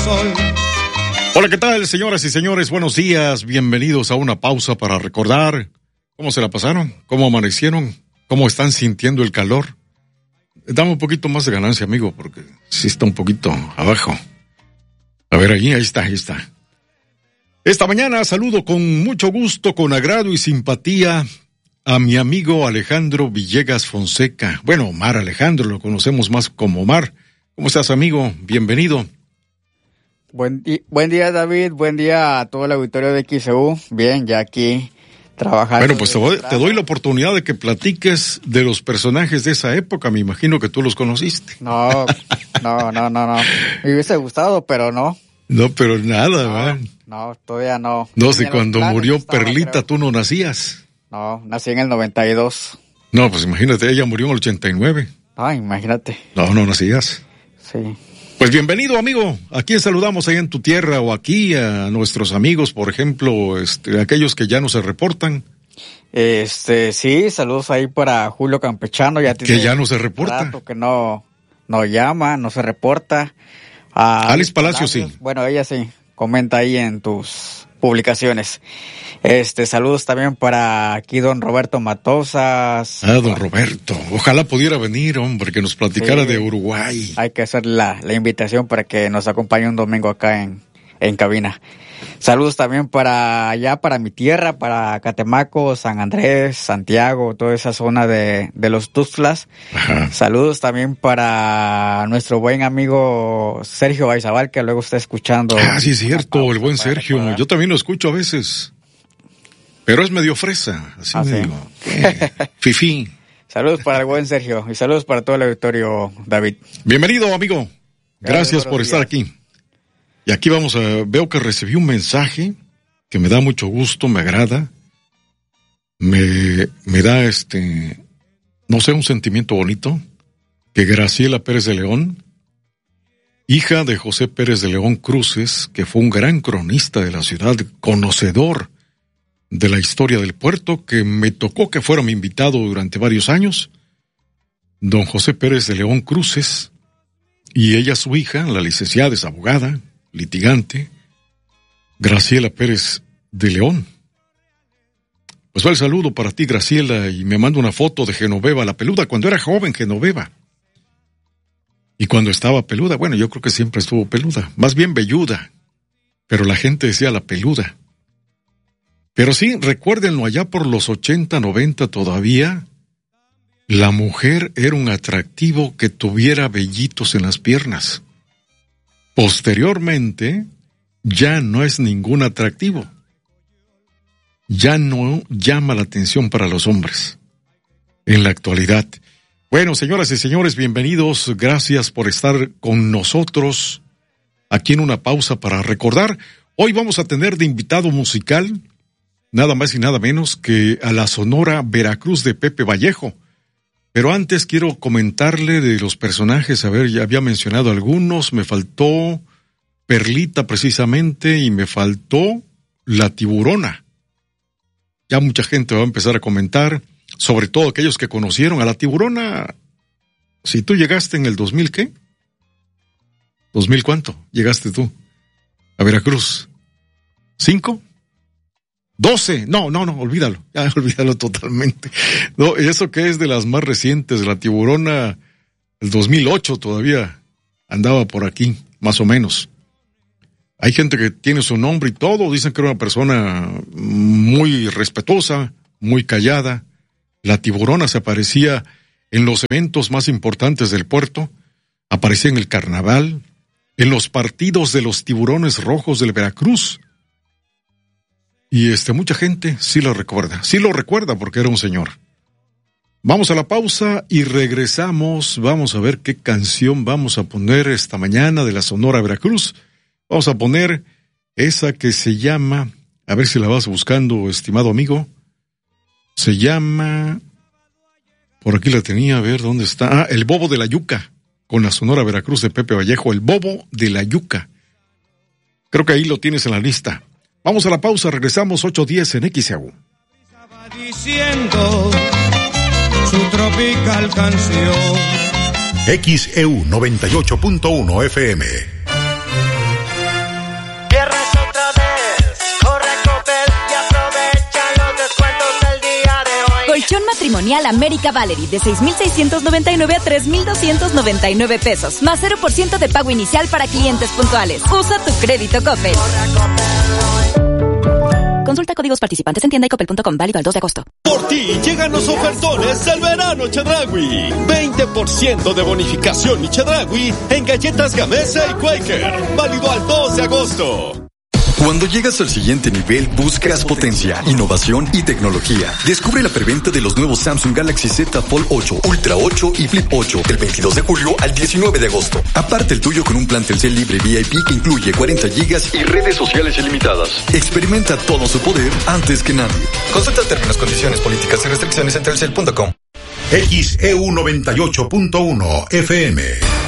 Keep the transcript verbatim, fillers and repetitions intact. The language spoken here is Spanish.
sol. Hola, ¿qué tal, señoras y señores? Buenos días, bienvenidos a una pausa para recordar cómo se la pasaron, cómo amanecieron, cómo están sintiendo el calor. Dame un poquito más de ganancia, amigo, porque sí está un poquito abajo. A ver, allí, ahí está, ahí está. Esta mañana saludo con mucho gusto, con agrado y simpatía a mi amigo Alejandro Villegas Fonseca. Bueno, Omar Alejandro, lo conocemos más como Omar. ¿Cómo estás, amigo? Bienvenido. Buen, di- buen día, David. Buen día a todo el auditorio de X E U. Bien, ya aquí trabajando. Bueno, pues te doy, te doy la oportunidad de que platiques de los personajes de esa época. Me imagino que tú los conociste. No, no, no, no, no. Me hubiese gustado, pero no. No, pero nada, No, man. no, todavía no. No Ni sé, en los cuando planes murió estaba, Perlita, creo. tú no nacías. No, nací en el noventa y dos. No, pues imagínate, ella murió en el ochenta y nueve. Ay, imagínate. No, no nacías. Sí. Pues bienvenido, amigo. ¿A quién saludamos ahí en tu tierra o aquí? A nuestros amigos, por ejemplo, este, aquellos que ya no se reportan. Este, sí, saludos ahí para Julio Campechano. Ya tiene Que ya no se reporta. rato que no, no llama, no se reporta. A Alice Palacios, sí. Bueno, ella sí, comenta ahí en tus publicaciones. Este, saludos también para aquí don Roberto Matosas. Ah, don Roberto. Ojalá pudiera venir, hombre, que nos platicara Sí. de Uruguay. Hay que hacer la, la invitación para que nos acompañe un domingo acá en, en cabina. Saludos también para allá, para mi tierra, para Catemaco, San Andrés, Santiago, toda esa zona de, de los Tuxtlas. Ajá. Saludos también para nuestro buen amigo Sergio Baizabal, que luego está escuchando. Ah, sí, es cierto, pausa el buen para Sergio. recordar. Yo también lo escucho a veces. Pero es medio fresa, así Ah, medio. sí. eh, fifí. Saludos para el buen Sergio y saludos para todo el auditorio, David. Bienvenido, amigo. Gracias Gracias, por buenos estar días. aquí. Y aquí vamos a, veo que recibí un mensaje que me da mucho gusto, me agrada, me, me da este, no sé, un sentimiento bonito, que Graciela Pérez de León, hija de José Pérez de León Cruces, que fue un gran cronista de la ciudad, conocedor de la historia del puerto, que me tocó que fuera mi invitado durante varios años, don José Pérez de León Cruces, y ella su hija, la licenciada, es abogada, litigante, Graciela Pérez de León. Pues va el saludo para ti, Graciela, y me manda una foto de Genoveva la peluda, cuando era joven Genoveva. Y cuando estaba peluda, bueno, yo creo que siempre estuvo peluda, más bien velluda, pero la gente decía la peluda. Pero sí, recuérdenlo, allá por los ochenta, noventa todavía, la mujer era un atractivo que tuviera vellitos en las piernas. Posteriormente, ya no es ningún atractivo. Ya no llama la atención para los hombres. En la actualidad. Bueno, señoras y señores, bienvenidos. Gracias por estar con nosotros aquí en una pausa para recordar. Hoy vamos a tener de invitado musical nada más y nada menos que a la Sonora Veracruz de Pepe Vallejo. Pero antes quiero comentarle de los personajes, a ver, ya había mencionado algunos, me faltó Perlita precisamente y me faltó la Tiburona. Ya mucha gente va a empezar a comentar, sobre todo aquellos que conocieron a la Tiburona. Si tú llegaste en el dos mil, ¿qué? ¿dos mil cuánto? ¿Llegaste tú a Veracruz? ¿Cinco? doce, no, no, no, olvídalo, ya olvídalo totalmente. No, eso que es de las más recientes, la Tiburona, el dos mil ocho todavía andaba por aquí, más o menos. Hay gente que tiene su nombre y todo, dicen que era una persona muy respetuosa, muy callada. La Tiburona se aparecía en los eventos más importantes del puerto, aparecía en el carnaval, en los partidos de los Tiburones Rojos del Veracruz. Y este, mucha gente sí lo recuerda, sí lo recuerda porque era un señor. Vamos a la pausa y regresamos, vamos a ver qué canción vamos a poner esta mañana de la Sonora Veracruz. Vamos a poner esa que se llama, a ver si la vas buscando, estimado amigo, se llama, por aquí la tenía, a ver dónde está, ah, El Bobo de la Yuca, con la Sonora Veracruz de Pepe Vallejo, El Bobo de la Yuca. Creo que ahí lo tienes en la lista. Vamos a la pausa, regresamos ocho diez en X E U. Estaba diciendo su tropical canción. X E U noventa y ocho punto uno F M. patrimonial América Valerie de seis mil seiscientos noventa y nueve a tres mil doscientos noventa y nueve pesos, más cero por ciento de pago inicial para clientes puntuales. Usa tu crédito Coppel. Consulta códigos participantes en tienda y coppel punto com, válido al dos de agosto. Por ti llegan los ofertones del verano Chedraui. veinte por ciento de bonificación mi Chedraui en galletas Gamesa y Quaker, válido al dos de agosto. Cuando llegas al siguiente nivel, buscas potencia, innovación y tecnología. Descubre la preventa de los nuevos Samsung Galaxy Z Fold ocho, Ultra ocho y Flip ocho del veintidós de julio al diecinueve de agosto. Aparte el tuyo con un plan Telcel libre V I P que incluye cuarenta gigas y redes sociales ilimitadas. Experimenta todo su poder antes que nadie. Consulta términos, condiciones, políticas y restricciones en telcel punto com. X E U noventa y ocho punto uno F M.